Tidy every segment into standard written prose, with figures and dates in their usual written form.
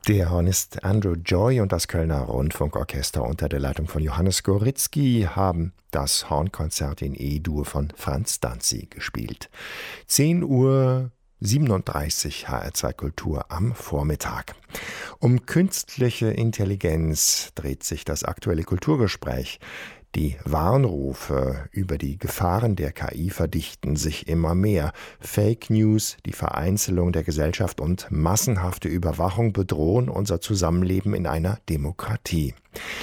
Der Hornist Andrew Joy und das Kölner Rundfunkorchester unter der Leitung von Johannes Goritzky haben das Hornkonzert in E-Dur von Franz Danzi gespielt. 10:37 Uhr HR2 Kultur am Vormittag. Um künstliche Intelligenz dreht sich das aktuelle Kulturgespräch. Die Warnrufe über die Gefahren der KI verdichten sich immer mehr. Fake News, die Vereinzelung der Gesellschaft und massenhafte Überwachung bedrohen unser Zusammenleben in einer Demokratie.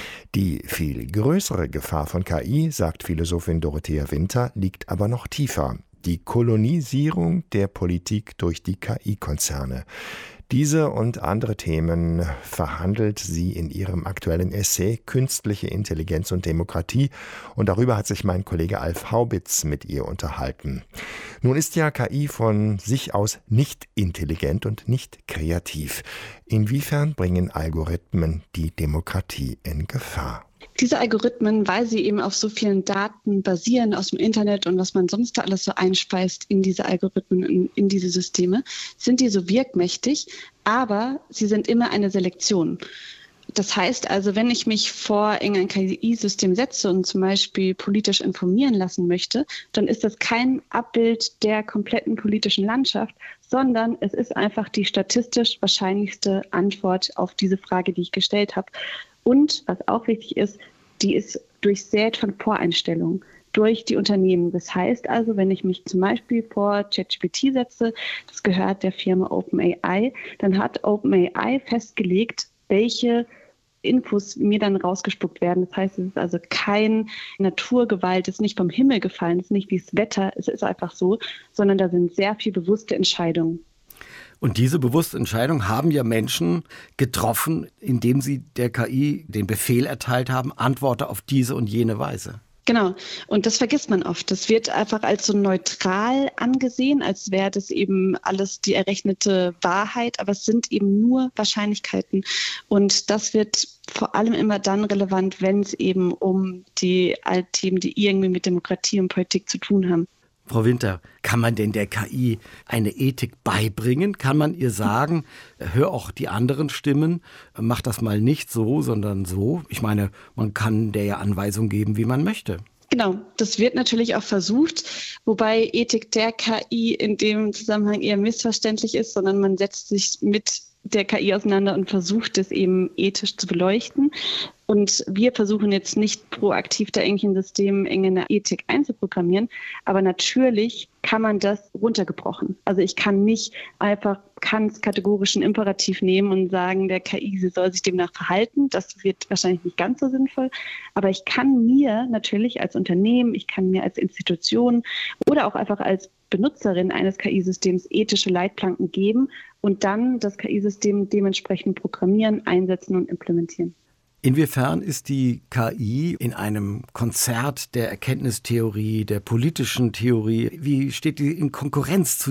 Die viel größere Gefahr von KI, sagt Philosophin Dorothea Winter, liegt aber noch tiefer. Die Kolonisierung der Politik durch die KI-Konzerne. Diese und andere Themen verhandelt sie in ihrem aktuellen Essay Künstliche Intelligenz und Demokratie, und darüber hat sich mein Kollege Alf Haubitz mit ihr unterhalten. Nun ist ja KI von sich aus nicht intelligent und nicht kreativ. Inwiefern bringen Algorithmen die Demokratie in Gefahr? Diese Algorithmen, weil sie eben auf so vielen Daten basieren aus dem Internet und was man sonst da alles so einspeist in diese Algorithmen, in diese Systeme, sind die so wirkmächtig, aber sie sind immer eine Selektion. Das heißt also, wenn ich mich vor irgendein KI-System setze und zum Beispiel politisch informieren lassen möchte, dann ist das kein Abbild der kompletten politischen Landschaft, sondern es ist einfach die statistisch wahrscheinlichste Antwort auf diese Frage, die ich gestellt habe. Und was auch wichtig ist, die ist durchsät von Voreinstellungen durch die Unternehmen. Das heißt also, wenn ich mich zum Beispiel vor ChatGPT setze, das gehört der Firma OpenAI, dann hat OpenAI festgelegt, welche Infos mir dann rausgespuckt werden. Das heißt, es ist also kein Naturgewalt, es ist nicht vom Himmel gefallen, es ist nicht wie das Wetter, es ist einfach so, sondern da sind sehr viel bewusste Entscheidungen. Und diese bewusste Entscheidung haben ja Menschen getroffen, indem sie der KI den Befehl erteilt haben, antworte auf diese und jene Weise. Genau. Und das vergisst man oft. Das wird einfach als so neutral angesehen, als wäre das eben alles die errechnete Wahrheit. Aber es sind eben nur Wahrscheinlichkeiten. Und das wird vor allem immer dann relevant, wenn es eben um die Altthemen, die irgendwie mit Demokratie und Politik zu tun haben. Frau Winter, kann man denn der KI eine Ethik beibringen? Kann man ihr sagen, hör auch die anderen Stimmen, mach das mal nicht so, sondern so? Ich meine, man kann der ja Anweisungen geben, wie man möchte. Genau, das wird natürlich auch versucht, wobei Ethik der KI in dem Zusammenhang eher missverständlich ist, sondern man setzt sich mit der KI auseinander und versucht es eben ethisch zu beleuchten. Und wir versuchen jetzt nicht proaktiv da irgendwie ein System in eine Ethik einzuprogrammieren, aber natürlich kann man das runtergebrochen. Also ich kann nicht einfach Kants kategorischen Imperativ nehmen und sagen, der KI, sie soll sich demnach verhalten. Das wird wahrscheinlich nicht ganz so sinnvoll. Aber ich kann mir natürlich als Unternehmen, ich kann mir als Institution oder auch einfach als Benutzerin eines KI-Systems ethische Leitplanken geben und dann das KI-System dementsprechend programmieren, einsetzen und implementieren. Inwiefern ist die KI in einem Konzert der Erkenntnistheorie, der politischen Theorie, wie steht die in Konkurrenz zu